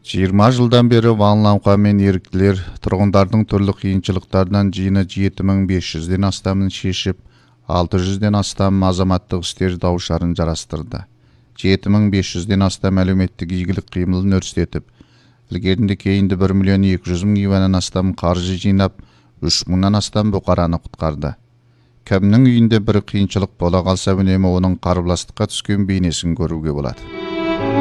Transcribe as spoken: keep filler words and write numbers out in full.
жыйырма жылдан бeri Ван-Ламка мен еріктілер тұрғындардың түрлі қиыншылықтардан жиыны жеті мың бес жүзден астамын шешіп, алты жүзден астам азаматтық істер дау-шарын жарастырды. жеті мың бес жүзден астам әлеуметтік игілік қимылын өрістетіп, ілгерінде кейінді бір миллион екі жүз мың юаннан астам қаржы жинап, үш мыңнан астам бұқараны құтқарды. Кімнің үйінде бір қиыншылық бола қалса, үнемі оның қарбаластыққа түскен бейнесін көруге болады.